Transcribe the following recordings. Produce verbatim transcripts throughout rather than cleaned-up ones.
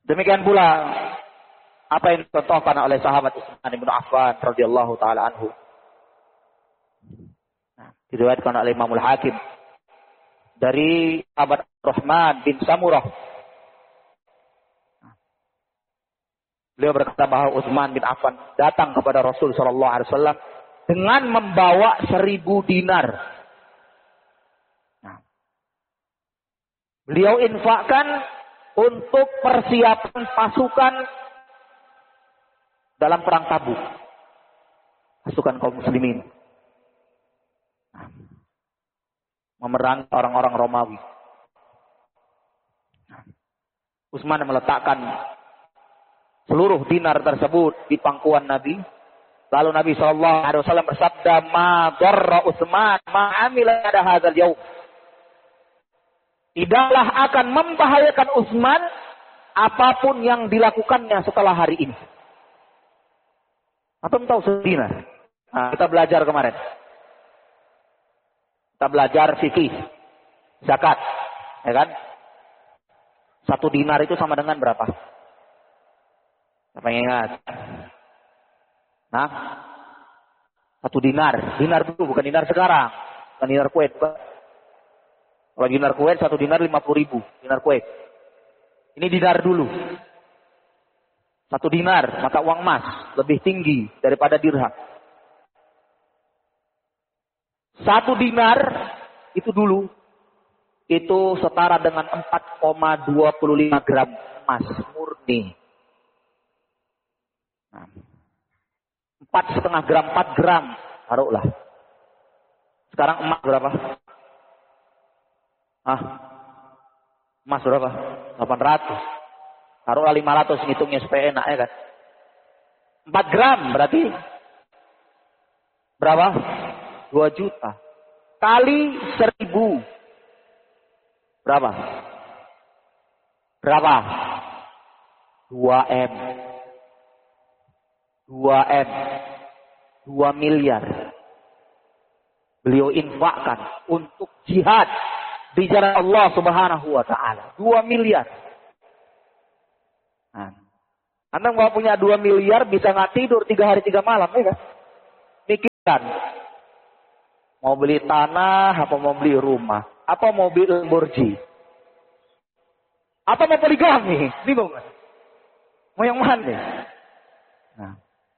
Demikian pula apa yang dicontohkan oleh sahabat Utsman bin Affan radhiyallahu taala anhu. Nah, diriwayatkan oleh Imamul Hakim dari sahabat Rahman bin Samurah. Beliau berkata bahwa Utsman bin Affan datang kepada Rasul sallallahu alaihi wasallam dengan membawa seribu dinar. Nah, beliau infakkan untuk persiapan pasukan dalam perang Tabuk, pasukan kaum muslimin, nah, memerangi orang-orang Romawi. Nah, Utsman meletakkan seluruh dinar tersebut di pangkuan Nabi. Lalu Nabi shallallahu alaihi wasallam bersabda, "Ma dharra Utsman ma amila pada hadzal yaum." Tidaklah akan membahayakan Utsman apapun yang dilakukannya setelah hari ini. Apa tahu dinar? Nah, kita belajar kemarin. Kita belajar fikih, zakat, ya kan? Satu dinar itu sama dengan berapa? Siapa yang ingat? Nah, satu dinar, dinar dulu bukan dinar sekarang, bukan dinar Kuwait. Kalau dinar Kuwait satu dinar lima puluh ribu, dinar Kuwait. Ini dinar dulu. Satu dinar, maka uang emas lebih tinggi daripada dirham. Satu dinar itu dulu itu setara dengan empat koma dua lima gram emas murni. Nah, empat setengah gram, empat gram, taruhlah. Sekarang emas berapa? Ah, emas berapa? delapan ratus. Taruhlah lima ratus, ngitungnya supaya enak ya kan. empat gram berarti berapa? dua juta. Kali seribu. Berapa? Berapa? dua M. dua M. dua miliar. Beliau infakkan untuk jihad di jalan Allah Subhanahu wa taala. dua miliar. Nah, Anda nggak punya dua miliar bisa nggak tidur tiga hari tiga malam, ya kan? Mikirkan. Mau beli tanah, apa mau beli rumah, apa mau beli Lamborghini, apa mau poligami, bingung kan? Mau yang mana? Nah,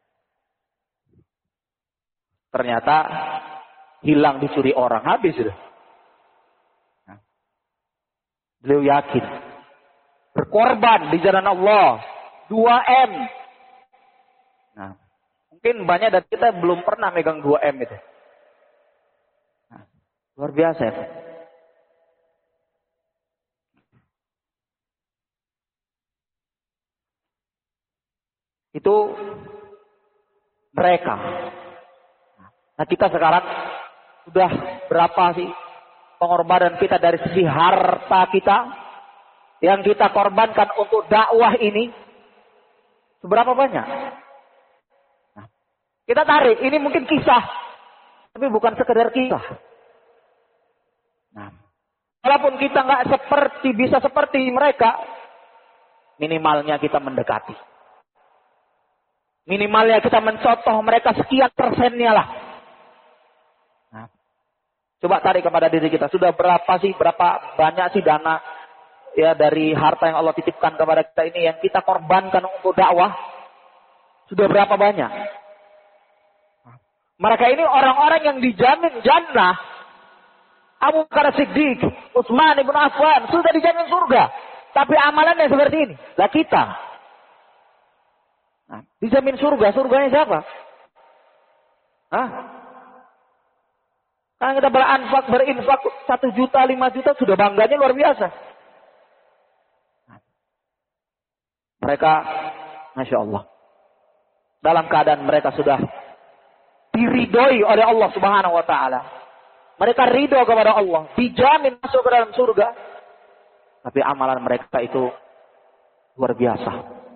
ternyata hilang dicuri orang, habis sudah. Nah, beliau yakin berkorban di jalan Allah dua M. Nah, mungkin banyak dari kita belum pernah megang dua M itu. Nah, luar biasa ya. Itu mereka. Nah, kita sekarang sudah berapa sih pengorbanan kita dari sisi harta kita yang kita korbankan untuk dakwah ini? Seberapa banyak? Nah, kita tarik, ini mungkin kisah, tapi bukan sekedar kisah. Nah, walaupun kita nggak seperti bisa seperti mereka, minimalnya kita mendekati. Minimalnya kita mencontoh mereka sekian persennya lah. Nah, coba tarik kepada diri kita, sudah berapa sih, berapa banyak sih dana ya dari harta yang Allah titipkan kepada kita ini yang kita korbankan untuk dakwah? Sudah berapa banyak? Mereka ini orang-orang yang dijamin jannah. Abu Bakar Siddiq, Utsman bin Affan sudah dijamin surga. Tapi amalannya seperti ini. Lah kita. Nah, dijamin surga, surganya siapa? Hah? Karena kita beranfak, berinfak satu juta, lima juta sudah bangganya luar biasa. Mereka, Masya Allah, dalam keadaan mereka sudah diridhoi oleh Allah Subhanahu wa ta'ala. Mereka ridho kepada Allah, dijamin masuk ke dalam surga. Tapi amalan mereka itu luar biasa.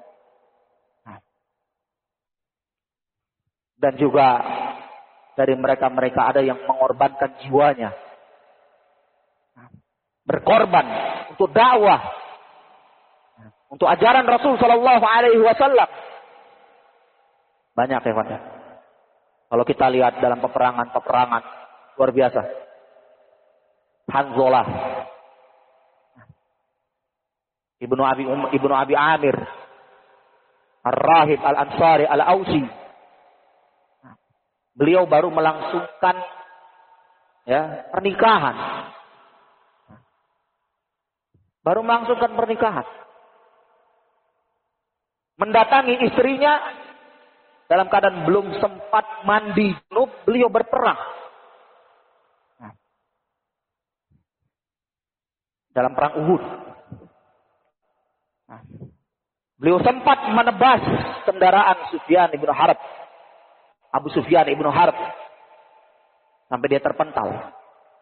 Dan juga dari mereka-mereka ada yang mengorbankan jiwanya. Berkorban untuk dakwah. untuk ajaran Rasul Shallallahu Alaihi Wasallam. Banyak ya, ya. Kalau kita lihat dalam peperangan-peperangan luar biasa. Hanzalah, Ibnu Abi um, Ibnu Abi Amir, Ar-Rahib Al-Ansari Al-Ausi. Beliau baru melangsungkan ya, pernikahan. Baru melangsungkan pernikahan. Mendatangi istrinya dalam keadaan belum sempat mandi junub, beliau berperang. Dalam perang Uhud. Beliau sempat menebas kendaraan Sufyan ibnu Harb. Abu Sufyan ibnu Harb. Sampai dia terpental.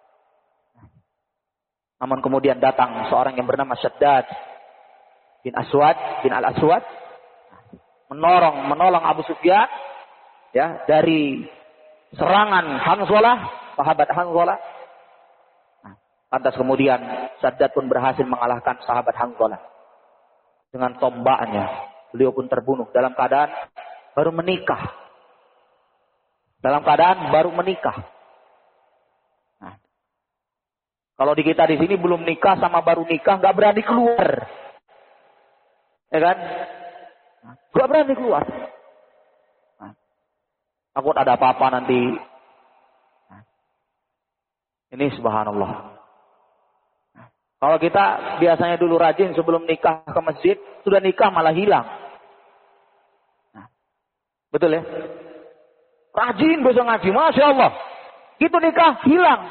Namun kemudian datang seorang yang bernama Syaddad bin Aswad, bin Al-Aswad. Menolong, menolong Abu Sufyan. Ya, dari serangan Hanzalah, sahabat Hanzalah. Lantas kemudian Syaddad pun berhasil mengalahkan sahabat Hanzalah. Dengan tombaknya. Beliau pun terbunuh dalam keadaan baru menikah. Dalam keadaan baru menikah. Nah, kalau di kita di sini belum nikah sama baru nikah, nggak berani keluar. Ya kan? Nggak berani keluar. Nah, takut ada apa-apa nanti. Nah, ini subhanallah. Kalau kita biasanya dulu rajin sebelum nikah ke masjid, sudah nikah malah hilang. Nah, betul ya? Rajin besok ngaji, Masya Allah. Gitu nikah, hilang.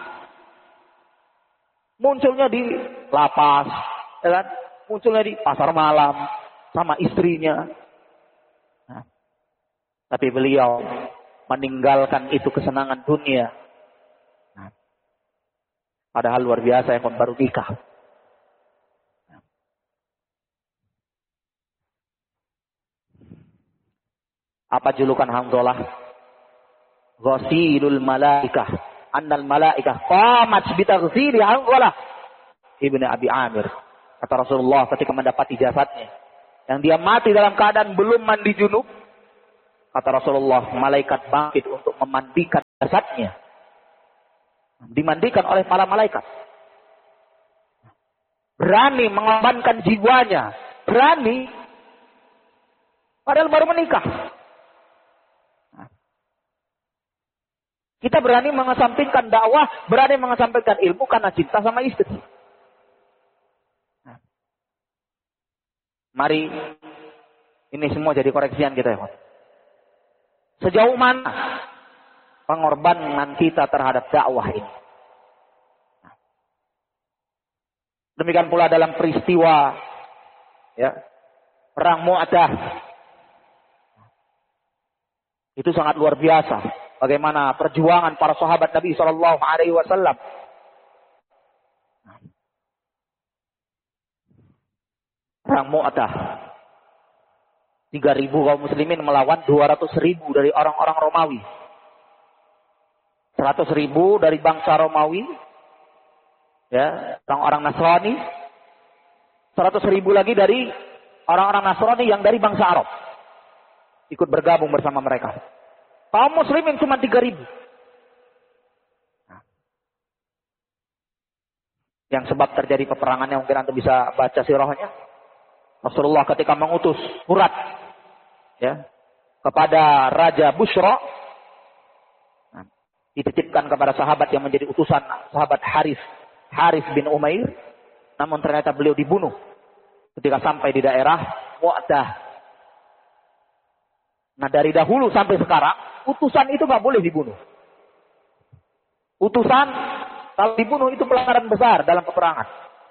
Munculnya di lapas, ya kan? Munculnya di pasar malam, sama istrinya. Nah, tapi beliau meninggalkan itu kesenangan dunia. Nah, padahal luar biasa ya, baru nikah. Apa julukan Hanzalah? Ghasilul malaikah. Annal malaikah qamat bitaghsili Hanzalah Ibnu Abi Amir. Kata Rasulullah ketika mendapati jasadnya, yang dia mati dalam keadaan belum mandi junub. Kata Rasulullah, malaikat bangkit untuk memandikan jasadnya. Dimandikan oleh para malaikat. Berani mengorbankan jiwanya. Berani. Padahal baru menikah. Kita berani mengesampingkan dakwah, berani mengesampingkan ilmu karena cinta sama istri. Nah, mari ini semua jadi koreksian kita ya. Sejauh mana pengorbanan kita terhadap dakwah ini? Nah, demikian pula dalam peristiwa ya, perang Mu'tah. Itu sangat luar biasa. Bagaimana perjuangan para sahabat Nabi Shallallahu Alaihi Wasallam. Perang Mu'tah. Tiga ribu kaum muslimin melawan dua ratus ribu dari orang-orang Romawi. Seratus ribu dari bangsa Romawi. Ya, orang-orang Nasrani. Seratus ribu lagi dari orang-orang Nasrani yang dari bangsa Arab. Ikut bergabung bersama mereka. Kaum muslimin cuma tiga ribu. Nah, yang sebab terjadi peperangannya mungkin Anda bisa baca sirahnya. Rasulullah ketika mengutus surat ya, kepada Raja Bushra. Nah, dititipkan kepada sahabat yang menjadi utusan sahabat Harith. Harith bin Umair. Namun ternyata beliau dibunuh ketika sampai di daerah Mu'tah. Nah dari dahulu sampai sekarang, utusan itu nggak boleh dibunuh. Utusan kalau dibunuh itu pelanggaran besar dalam peperangan.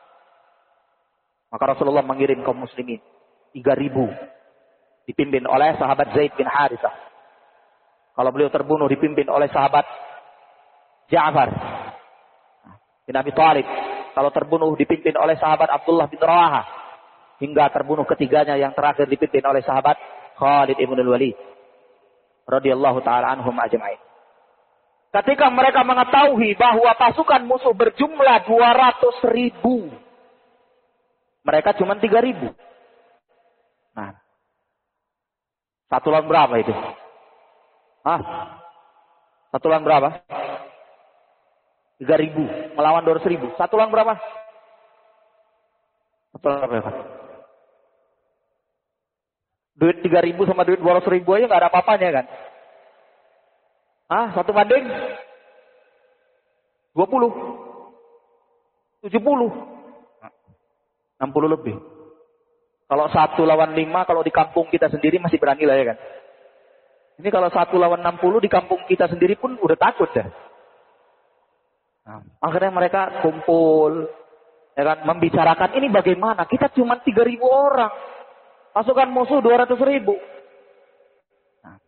Maka Rasulullah mengirim kaum muslimin tiga ribu dipimpin oleh sahabat Zaid bin Harithah. Kalau beliau terbunuh dipimpin oleh sahabat Ja'far bin Abi Thalib. Kalau terbunuh dipimpin oleh sahabat Abdullah bin Rawahah. Hingga terbunuh ketiganya yang terakhir dipimpin oleh sahabat Khalid ibn al-Walid radhiyallahu taala anhum ajma'in. Ketika mereka mengetahui bahwa pasukan musuh berjumlah dua ratus ribu, mereka cuma tiga ribu. Satu lawan berapa itu? Hah? Satu lawan berapa? Tiga ribu. Melawan dua ratus ribu. Satu lawan berapa? Satu lawan berapa? Duit tiga ribu sama duit dua ratus ribu aja gak ada apa-apanya kan? Hah? Satu banding? Dua puluh. Tujuh puluh. Enam puluh lebih. Kalau satu lawan lima, kalau di kampung kita sendiri masih berani lah ya kan? Ini kalau satu lawan enam puluh di kampung kita sendiri pun udah takut dah. Nah, akhirnya mereka kumpul, ya kan, membicarakan ini bagaimana. Kita cuma tiga ribu orang, pasukan musuh dua ratus ribu. Nah.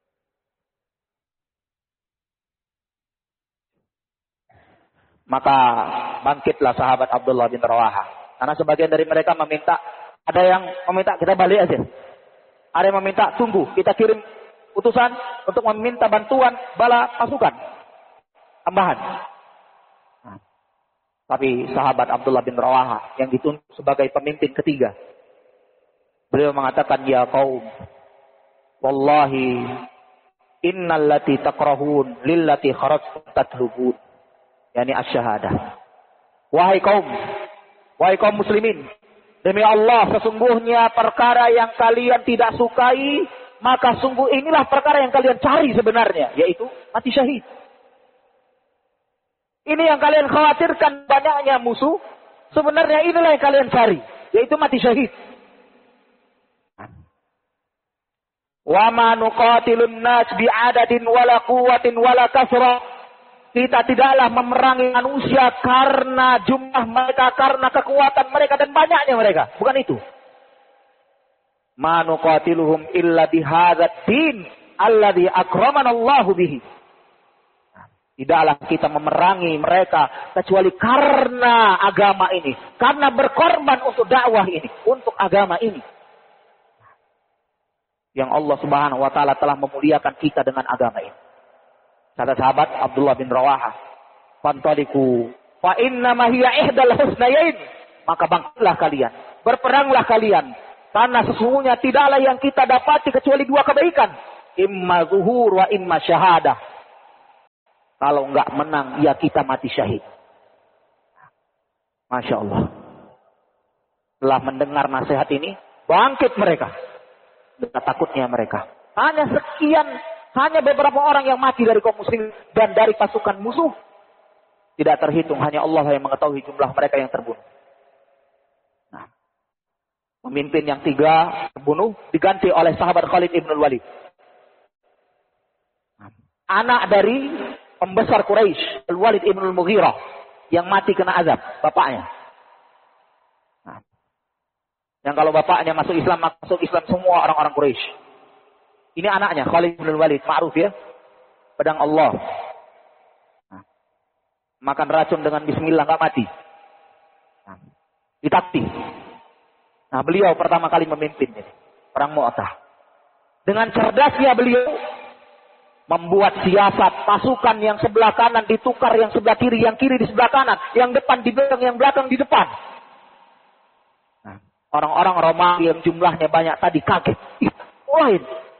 Maka bangkitlah sahabat Abdullah bin Rawaha. Karena sebagian dari mereka meminta, ada yang meminta kita balik aja. Ada yang meminta tunggu, kita kirim utusan untuk meminta bantuan bala pasukan tambahan. Nah, tapi sahabat Abdullah bin Rawaha yang ditunjuk sebagai pemimpin ketiga, beliau mengatakan, ya qaum, wallahi innal lati takrahun lillati kharajtum tatlubun, yakni asy-syahadah. Wahai kaum, wahai kaum muslimin, demi Allah, sesungguhnya perkara yang kalian tidak sukai, maka sungguh inilah perkara yang kalian cari sebenarnya, yaitu mati syahid. Ini yang kalian khawatirkan banyaknya musuh, sebenarnya inilah yang kalian cari, yaitu mati syahid. Wa ma nuqatilun nas bi'adadin wala quwwatin wala kasra. Kita tidaklah memerangi manusia karena jumlah mereka, karena kekuatan mereka dan banyaknya mereka. Bukan itu. Ma nuqatiluhum illa bihadzal din alladzi akramana Allahu bihi. Tidaklah kita memerangi mereka kecuali karena agama ini, karena berkorban untuk dakwah ini, untuk agama ini. Yang Allah Subhanahu wa taala telah memuliakan kita dengan agama ini. Kata sahabat Abdullah bin Rawaha, "Fantaliku fa inna ma hiya ihdal husnayain." Maka bangkitlah kalian, berperanglah kalian, karena sesungguhnya tidaklah yang kita dapati kecuali dua kebaikan, imma zuhur wa imma syahadah. Kalau enggak menang, ya kita mati syahid. Masya Allah. Setelah mendengar nasihat ini, bangkit mereka. Dengan takutnya mereka. Hanya sekian, hanya beberapa orang yang mati dari kaum muslim dan dari pasukan musuh. Tidak terhitung, hanya Allah yang mengetahui jumlah mereka yang terbunuh. Nah, pemimpin yang tiga terbunuh diganti oleh sahabat Khalid ibn Walid. Anak dari pembesar Quraisy, Al-Walid ibn al-Mughirah, yang mati kena azab, bapaknya. Nah, yang kalau bapaknya masuk Islam, masuk Islam semua orang-orang Quraisy. Ini anaknya, Khalid ibn al-Walid, ma'ruf ya, pedang Allah. Nah, makan racun dengan bismillah, nggak mati. Nah, ditakti. Nah, beliau pertama kali memimpin ini, perang Mu'tah. Dengan cerdasnya beliau membuat siasat pasukan yang sebelah kanan ditukar yang sebelah kiri, yang kiri di sebelah kanan, yang depan di belakang, yang belakang di depan. Nah, orang-orang Romawi yang jumlahnya banyak tadi kaget. Ih, lain.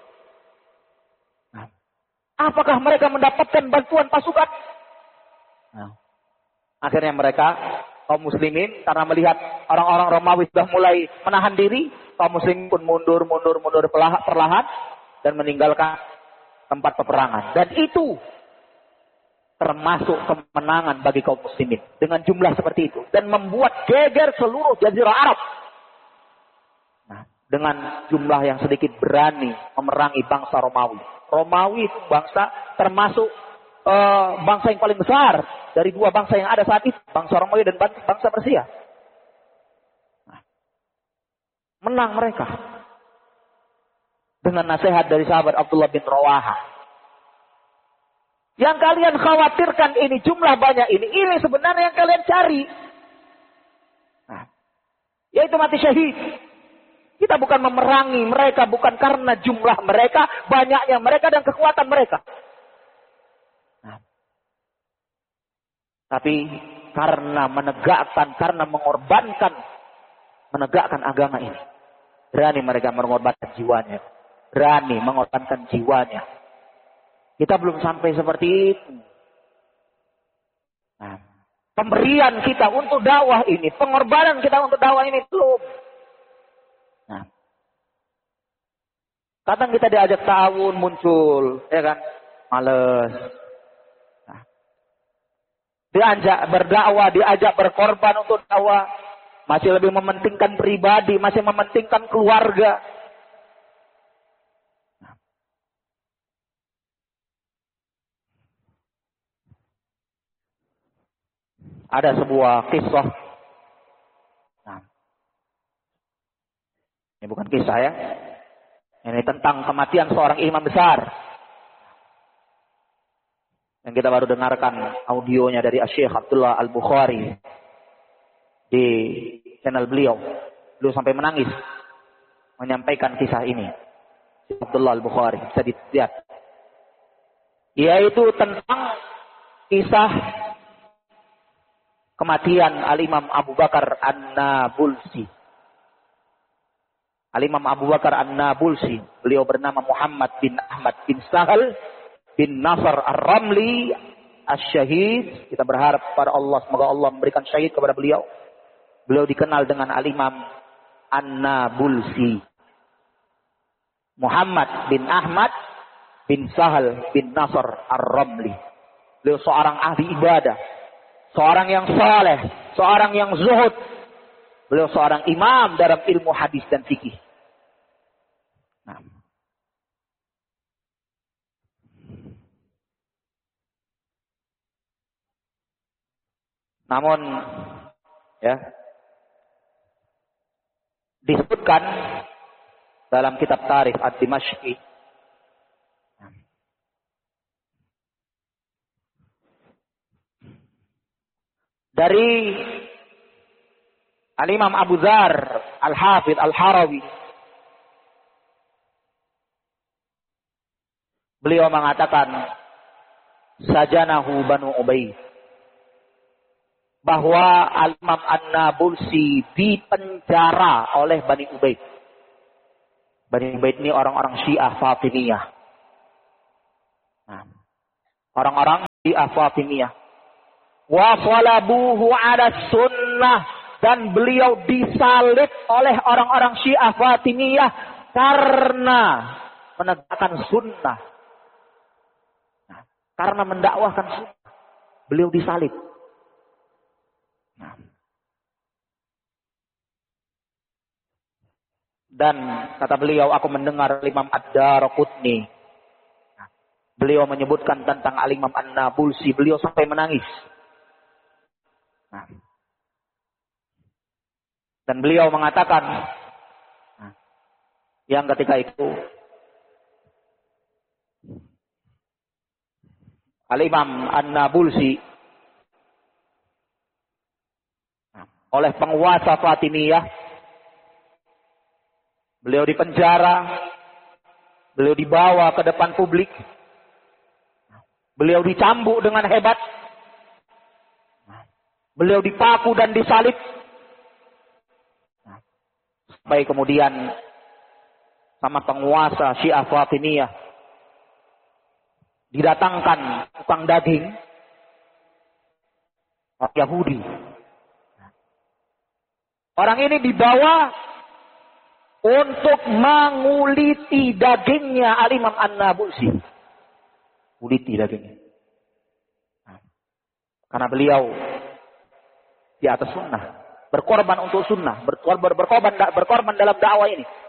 Nah, apakah mereka mendapatkan bantuan pasukan? Nah, akhirnya mereka, kaum muslimin, karena melihat orang-orang Romawi sudah mulai menahan diri, kaum muslimin pun mundur, mundur, mundur perlahan dan meninggalkan tempat peperangan. Dan itu termasuk kemenangan bagi kaum muslimin dengan jumlah seperti itu, dan membuat geger seluruh jazirah Arab. Nah, dengan jumlah yang sedikit berani memerangi bangsa Romawi. Romawi itu bangsa termasuk uh, bangsa yang paling besar dari dua bangsa yang ada saat itu, bangsa Romawi dan bangsa Persia. Nah, menang mereka. Dengan nasihat dari sahabat Abdullah bin Rawaha. Yang kalian khawatirkan ini, jumlah banyak ini, ini sebenarnya yang kalian cari. Nah, yaitu mati syahid. Kita bukan memerangi mereka, bukan karena jumlah mereka, banyaknya mereka dan kekuatan mereka. Nah, tapi karena menegakkan, karena mengorbankan, menegakkan agama ini. Berani mereka mengorbankan jiwanya. berani mengorbankan jiwanya. Kita belum sampai seperti itu. Nah, pemberian kita untuk dakwah ini, pengorbanan kita untuk dakwah ini belum. Nah, kadang kita diajak ta'awun muncul, ya kan? Males. Nah, diajak berdakwah, diajak berkorban untuk dakwah, masih lebih mementingkan pribadi, masih mementingkan keluarga. Ada sebuah kisah. Nah, ini bukan kisah ya. Ini tentang kematian seorang imam besar. Yang kita baru dengarkan audionya dari Syekh Abdullah Al-Bukhari di channel beliau. Beliau sampai menangis menyampaikan kisah ini. Abdullah Al-Bukhari, bisa dilihat. Yaitu tentang kisah kematian Al-Imam Abu Bakar An-Nabulsi. Al-Imam Abu Bakar An-Nabulsi. Beliau bernama Muhammad bin Ahmad bin Sahal bin Nasr Ar-Ramli Asy-Syahid. Kita berharap kepada Allah, semoga Allah memberikan syahid kepada beliau. Beliau dikenal dengan Al-Imam An-Nabulsi. Muhammad bin Ahmad bin Sahal bin Nasr Ar-Ramli. Beliau seorang ahli ibadah, seorang yang saleh, seorang yang zuhud. Beliau seorang imam dalam ilmu hadis dan fikih. Nah. Namun, ya, disebutkan dalam kitab Tarikh Ad-Dimashqi dari Al-Imam Abu Dzar Al-Hafidh Al-Harawi. Beliau mengatakan sajanahu Banu Ubaid, bahwa Al-Imam An-Nabulsi dipenjara oleh Bani Ubaid. Bani Ubaid ini orang-orang Syiah Fatimiyah. Nah, orang-orang Syiah Fatimiyah. Wa salabuhu ala sunnah, dan beliau disalib oleh orang-orang Syiah Fatimiyah karena menegakkan sunnah. Nah, karena mendakwahkan sunnah, beliau disalib. Nah. Dan kata beliau, aku mendengar Imam Ad-Darqutni. Nah, beliau menyebutkan tentang Al-Imam An-Nabulsi, beliau sampai menangis. Nah. Dan beliau mengatakan, nah, yang ketika itu Al-Imam An-Nabulsi nah, oleh penguasa Fatimiyah, beliau dipenjara, beliau dibawa ke depan publik, beliau dicambuk dengan hebat, beliau dipaku dan disalib, sampai kemudian sama penguasa Syiah Fatimiyah didatangkan tukang daging orang Yahudi. Orang ini dibawa untuk menguliti dagingnya Al-Imam An-Nabulsi. Uliti dagingnya. Nah, karena beliau di atas sunnah. Berkorban untuk sunnah. Berkorban, berkorban, berkorban dalam dakwah ini.